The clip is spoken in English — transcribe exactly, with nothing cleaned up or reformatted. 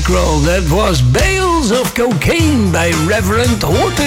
bankroll. That was Bales of Cocaine by Reverend Horton.